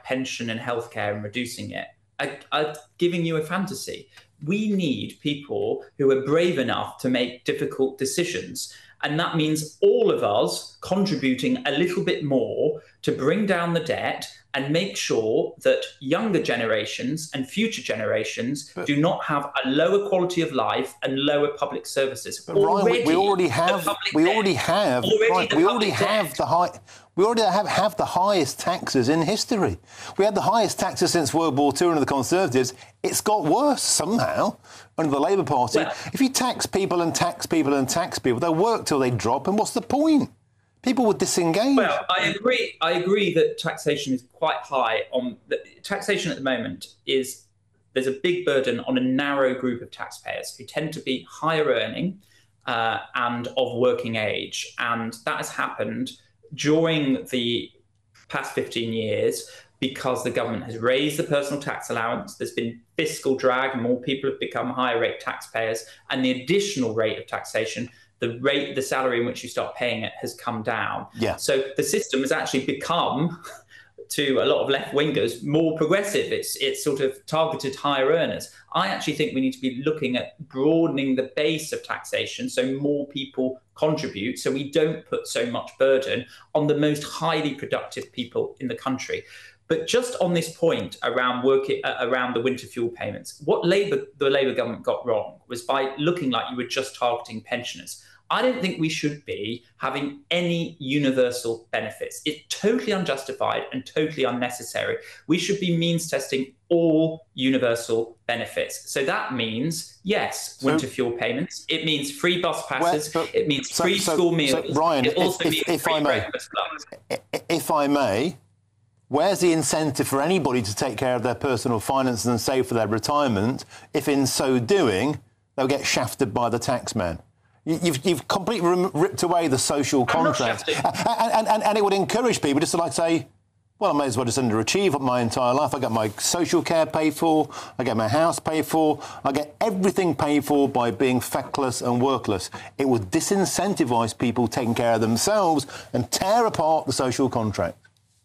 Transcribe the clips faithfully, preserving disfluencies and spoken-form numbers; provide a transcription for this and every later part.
pension and healthcare and reducing it, I, I'm giving you a fantasy. We need people who are brave enough to make difficult decisions. And that means all of us contributing a little bit more to bring down the debt and make sure that younger generations and future generations but, do not have a lower quality of life and lower public services. But Ryan, we, we already have, we debt, already have, already right, we already have the high, we already have, have the highest taxes in history. We had the highest taxes since World War Two under the Conservatives. It's got worse somehow under the Labour Party. Well, if you tax people and tax people and tax people, they'll work till they drop, and what's the point? People would disengage. Well, I agree. I agree that taxation is quite high. On the, taxation at the moment is there's a big burden on a narrow group of taxpayers who tend to be higher earning uh, and of working age, and that has happened during the past fifteen years because the government has raised the personal tax allowance. There's been fiscal drag, and more people have become higher rate taxpayers, and the additional rate of taxation, the rate, the salary in which you start paying it, has come down. Yeah. So the system has actually become, to a lot of left-wingers, more progressive. It's it's sort of targeted higher earners. I actually think we need to be looking at broadening the base of taxation so more people contribute, so we don't put so much burden on the most highly productive people in the country. But just on this point around working uh, around the winter fuel payments, what Labour, the Labour government got wrong was by looking like you were just targeting pensioners. I don't think we should be having any universal benefits. It's totally unjustified and totally unnecessary. We should be means testing all universal benefits. So that means, yes, winter so, fuel payments. It means free bus passes. Well, but, it means so, free so, school meals. So, Ryan, it also if, means if, free if I may, breakfast clubs. If I may, where's the incentive for anybody to take care of their personal finances and save for their retirement if in so doing they'll get shafted by the taxman? You've, you've completely ripped away the social contract. And, and, and, and it would encourage people just to like say, well, I may as well just underachieve my entire life. I get my social care paid for, I get my house paid for, I get everything paid for by being feckless and workless. It would disincentivise people taking care of themselves and tear apart the social contract.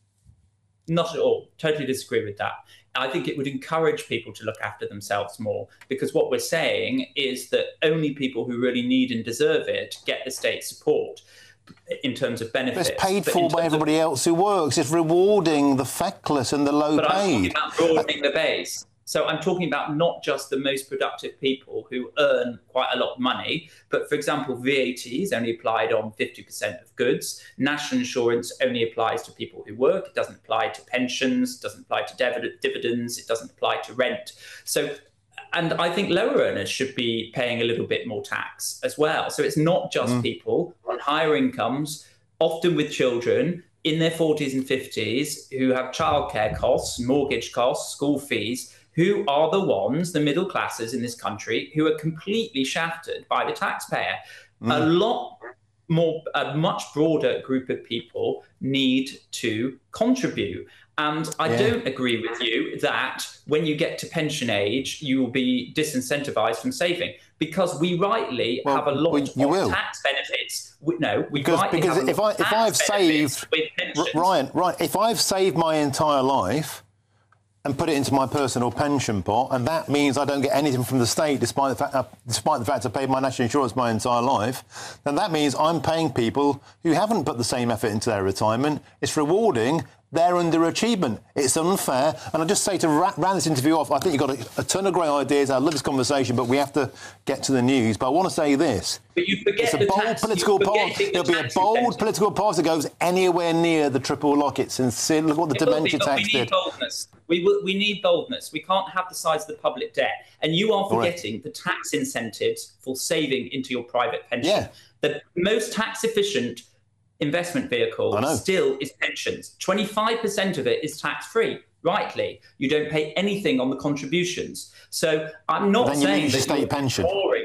Not at all. Totally disagree with that. I think it would encourage people to look after themselves more, because what we're saying is that only people who really need and deserve it get the state support in terms of benefits. It's paid for by everybody else who works. It's rewarding the feckless and the low but paid. But I'm talking about broadening the base. So I'm talking about not just the most productive people who earn quite a lot of money, but, for example, V A T is only applied on fifty percent of goods. National insurance only applies to people who work. It doesn't apply to pensions, doesn't apply to div- dividends, it doesn't apply to rent. So, and I think lower earners should be paying a little bit more tax as well. So it's not just mm. people on higher incomes, often with children, in their forties and fifties, who have childcare costs, mortgage costs, school fees, who are the ones, the middle classes in this country, who are completely shafted by the taxpayer. Mm. A lot more, a much broader group of people need to contribute. And I yeah. don't agree with you that when you get to pension age, you will be disincentivized from saving, because we rightly well, have a lot well, of will. tax benefits. We, no, we because, rightly because have if, I, if I've saved, Ryan, right, if I've saved my entire life and put it into my personal pension pot, and that means I don't get anything from the state despite the fact, uh, despite the fact I paid my national insurance my entire life, then that means I'm paying people who haven't put the same effort into their retirement. It's rewarding their underachievement. It's unfair. And I just say to ra- round this interview off, I think you've got a, a ton of great ideas. I love this conversation, but we have to get to the news. But I want to say this. But you forget it's a the bold tax, political party. There'll be a bold political party that goes anywhere near the triple lock. It's sincere. Look what the it dementia be, tax we need did. Boldness. We, will, we need boldness. We can't have the size of the public debt. And you are forgetting right. the tax incentives for saving into your private pension. Yeah. The most tax efficient investment vehicle still is pensions. twenty-five percent of it is tax-free, rightly. You don't pay anything on the contributions. So I'm not then saying you lose that your state pension. Boring.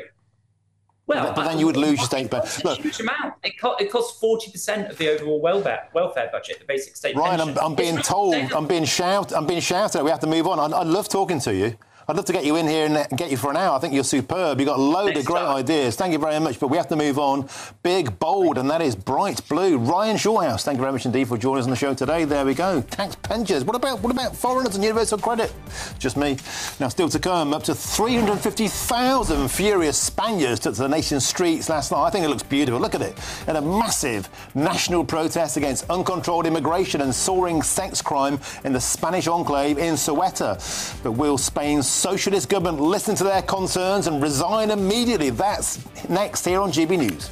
Well, but, but then you would lose your state pension. It's a huge amount. It, co- it costs forty percent of the overall welfare welfare budget, the basic state Ryan, pension. I'm, I'm being told, I'm being shouted, I'm being shouted. We have to move on. I, I love talking to you. I'd love to get you in here and get you for an hour. I think you're superb. You've got a load Next of great time. ideas. Thank you very much. But we have to move on. Big, bold, and that is bright blue. Ryan Shawhouse, thank you very much indeed for joining us on the show today. There we go. Tax pensions. What about what about foreigners and universal credit? Just me. Now, still to come, up to three hundred fifty thousand furious Spaniards took to the nation's streets last night. I think it looks beautiful. Look at it. In a massive national protest against uncontrolled immigration and soaring sex crime in the Spanish enclave in Ceuta. But will Spain's socialist government listen to their concerns and resign immediately? That's next here on G B News.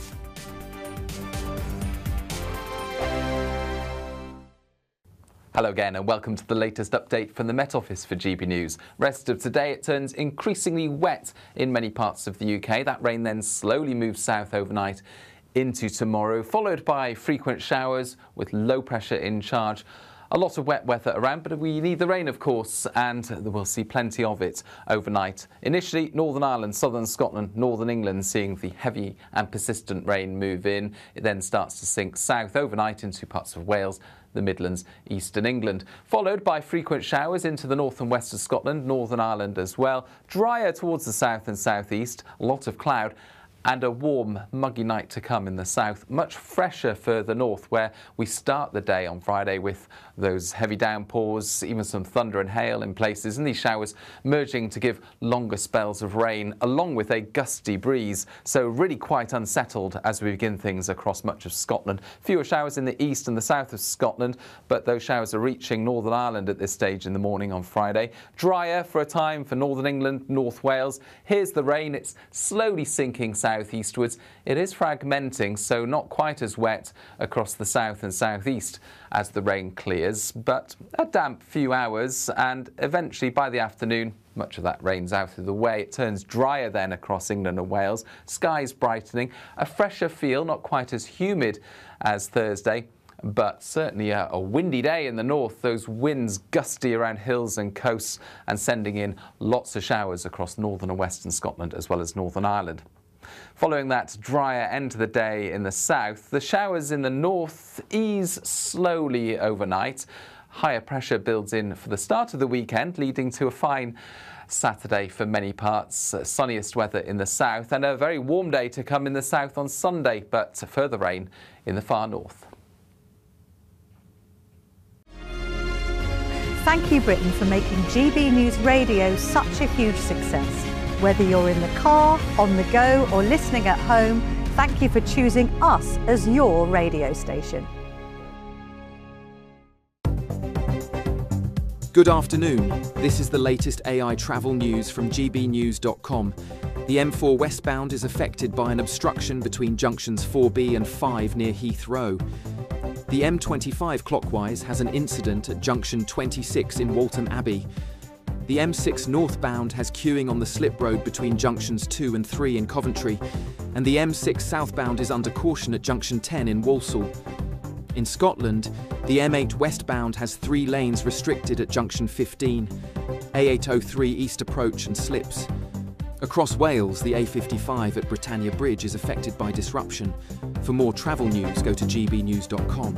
Hello again and welcome to the latest update from the Met Office for G B News. Rest of today it turns increasingly wet in many parts of the U K. That rain then slowly moves south overnight into tomorrow, followed by frequent showers with low pressure in charge. A lot of wet weather around, but we need the rain, of course, and we'll see plenty of it overnight. Initially, Northern Ireland, southern Scotland, northern England seeing the heavy and persistent rain move in. It then starts to sink south overnight into parts of Wales, the Midlands, eastern England, followed by frequent showers into the north and west of Scotland, Northern Ireland as well. Drier towards the south and southeast, a lot of cloud, and a warm, muggy night to come in the south. Much fresher further north, where we start the day on Friday with those heavy downpours, even some thunder and hail in places, and these showers merging to give longer spells of rain, along with a gusty breeze. So really quite unsettled as we begin things across much of Scotland. Fewer showers in the east and the south of Scotland, but those showers are reaching Northern Ireland at this stage in the morning on Friday. Drier for a time for Northern England, North Wales. Here's the rain. It's slowly sinking south. Southeastwards. It is fragmenting, so not quite as wet across the south and southeast as the rain clears, but a damp few hours, and eventually by the afternoon much of that rain's out of the way. It turns drier then across England and Wales. Skies brightening, a fresher feel, not quite as humid as Thursday, but certainly a, a windy day in the north. Those winds gusty around hills and coasts and sending in lots of showers across northern and western Scotland as well as Northern Ireland. Following that drier end to the day in the south, the showers in the north ease slowly overnight. Higher pressure builds in for the start of the weekend, leading to a fine Saturday for many parts. Uh, sunniest weather in the south and a very warm day to come in the south on Sunday, but further rain in the far north. Thank you, Britain, for making G B News Radio such a huge success. Whether you're in the car, on the go, or listening at home, thank you for choosing us as your radio station. Good afternoon. This is the latest A I travel news from G B news dot com. The M four westbound is affected by an obstruction between junctions four B and five near Heathrow. The M twenty-five clockwise has an incident at junction twenty-six in Walton Abbey. The M six northbound has queuing on the slip road between junctions two and three in Coventry, and the M six southbound is under caution at junction ten in Walsall. In Scotland, the M eight westbound has three lanes restricted at junction fifteen, A eight oh three east approach and slips. Across Wales, the A fifty-five at Britannia Bridge is affected by disruption. For more travel news, go to G B news dot com.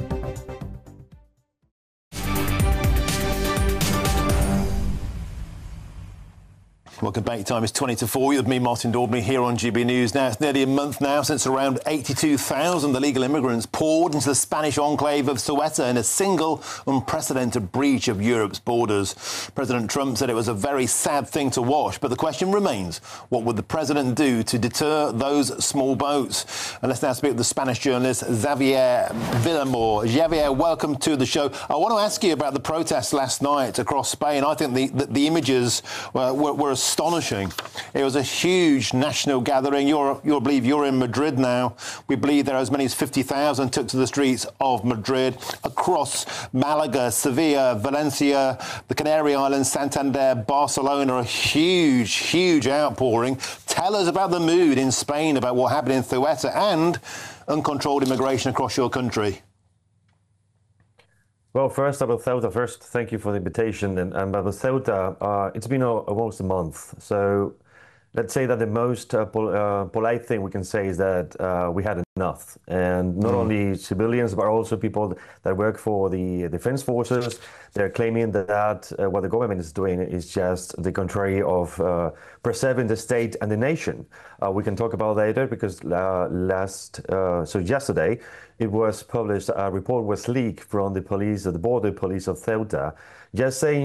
Welcome back. Time is twenty to four. With me, Martin Daubney, here on G B News. Now, it's nearly a month now since around eighty-two thousand illegal immigrants poured into the Spanish enclave of Ceuta in a single, unprecedented breach of Europe's borders. President Trump said it was a very sad thing to watch, but the question remains, what would the president do to deter those small boats? And let's now speak with the Spanish journalist Xavier Villamor. Xavier, welcome to the show. I want to ask you about the protests last night across Spain. I think the, the, the images were, were, were astonishing. It was a huge national gathering. You're, you believe you're in Madrid now. We believe there are as many as fifty thousand took to the streets of Madrid across Malaga, Sevilla, Valencia, the Canary Islands, Santander, Barcelona. A huge, huge outpouring. Tell us about the mood in Spain, about what happened in Ceuta and uncontrolled immigration across your country. Well, first about Ceuta, first, thank you for the invitation. And, and about Ceuta, uh, it's been a, almost a month. So let's say that the most uh, pol uh, polite thing we can say is that uh, we had enough. And not mm. only civilians, but also people that work for the defense forces. They're claiming that uh, what the government is doing is just the contrary of uh, preserving the state and the nation. Uh, we can talk about that later because uh, last, uh, so yesterday, it was published, a report was leaked from the police, the border police of Ceuta, just saying